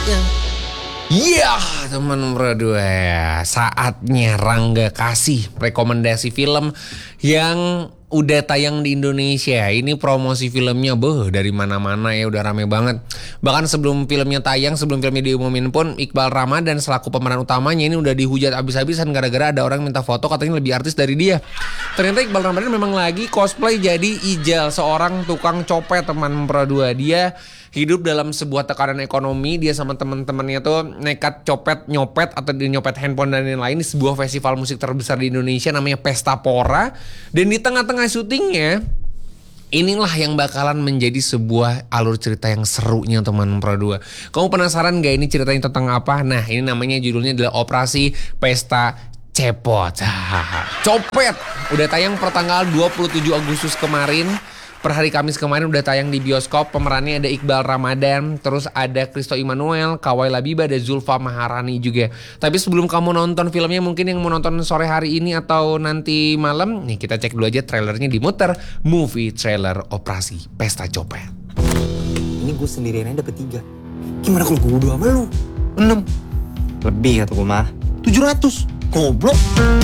Iya teman berdua ya, saatnya Rangga kasih rekomendasi film yang udah tayang di Indonesia. Ini promosi filmnya dari mana-mana ya, udah rame banget. Bahkan sebelum filmnya tayang, sebelum filmnya diumumin pun, Iqbal Ramadan selaku pemeran utamanya ini udah dihujat abis-abisan gara-gara ada orang minta foto katanya lebih artis dari dia. Ternyata Iqbal Ramadan memang lagi cosplay jadi Ijal, seorang tukang copet teman berdua. Dia hidup dalam sebuah tekanan ekonomi. Dia sama teman-temannya tuh nekat nyopet atau nyopet handphone dan lain-lain di sebuah festival musik terbesar di Indonesia namanya Pesta Pora. Dan di tengah-tengah syutingnya, inilah yang bakalan menjadi sebuah alur cerita yang serunya teman Pro 2. Kamu penasaran gak ini ceritanya tentang apa? Nah, ini namanya judulnya adalah Operasi Pesta Cepot. Copet. Udah tayang pertanggal 27 Agustus kemarin. Per hari Kamis kemarin udah tayang di bioskop. Pemerannya ada Iqbal Ramadan, terus ada Christo Immanuel, Kawai Labiba, ada Zulfa Maharani juga. Tapi sebelum kamu nonton filmnya, mungkin yang mau nonton sore hari ini atau nanti malam, nih kita cek dulu aja trailernya dimuter. Movie trailer Operasi Pesta Copet. Ini gue sendirian aja dapet 3. Gimana kalau gue berdua sama lu? 6. Lebih kata gue mah. 700. Goblok.